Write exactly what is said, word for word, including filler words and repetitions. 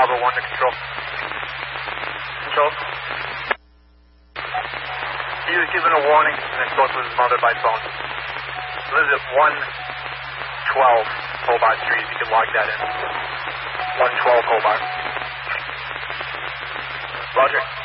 Bravo one to control. Control. He was given a warning and then spoke with his mother by phone. Lives at one twelve Hobart Street. You can log that in. one twelve Hobart. Roger.